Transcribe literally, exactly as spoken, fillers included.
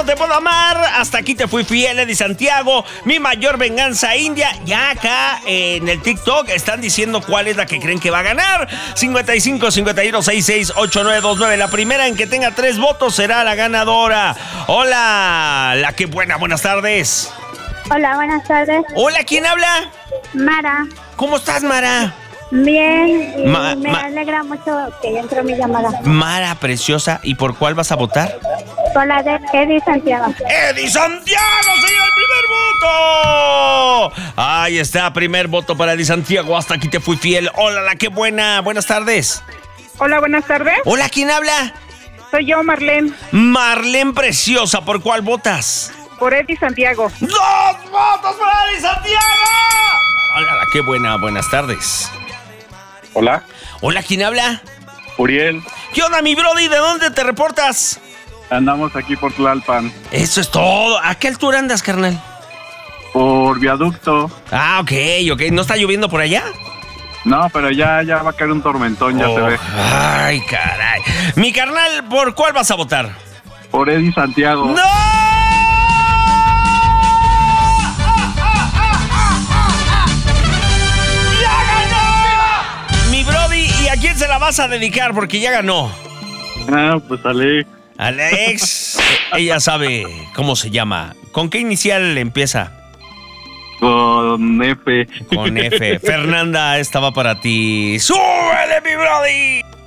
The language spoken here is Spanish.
no te puedo amar, hasta aquí te fui fiel, Eddie Santiago, mi mayor venganza india. Ya acá eh, en el TikTok están diciendo cuál es la que creen que va a ganar. cincuenta y cinco, cincuenta y uno, sesenta y seis, ochenta y nueve veintinueve. La primera en que tenga tres votos será la ganadora. Hola, la que buena, buenas tardes. Hola, buenas tardes. Hola, ¿quién habla? Mara. ¿Cómo estás, Mara? Bien, y Ma- me ma- alegra mucho que ya entró mi llamada. Mara, preciosa, ¿y por cuál vas a votar? Con la de Eddie Santiago. ¡Eddie Santiago, señor, el primer voto! Ahí está, primer voto para Eddie Santiago. Hasta aquí te fui fiel. Hola, la que buena. Buenas tardes. Hola, buenas tardes. Hola, ¿quién habla? Soy yo, Marlene, Marlene, preciosa. ¿Por cuál votas? por Eddie Santiago. ¡Dos votos para Eddie Santiago! Hola, la que buena. Buenas tardes. Hola, Hola, ¿quién habla? Uriel. ¿Qué onda, mi brody? ¿De dónde te reportas? Andamos aquí por Tlalpan, Eso es todo. ¿A qué altura andas, carnal? por viaducto. Ah, ok, ok. ¿No está lloviendo por allá? No, pero ya, ya va a caer un tormentón, ya Oh, se ve. Ay, caray. Mi carnal, ¿por cuál vas a votar? Por Eddie Santiago. ¡No! ¡Ya ganó! Mi brody, ¿y a quién se la vas a dedicar? Porque ya ganó. Ah, pues Ale. Alex, ella sabe cómo se llama. ¿Con qué inicial empieza? Con F. Con F. Fernanda, esta va para ti. ¡Súbele, mi brody!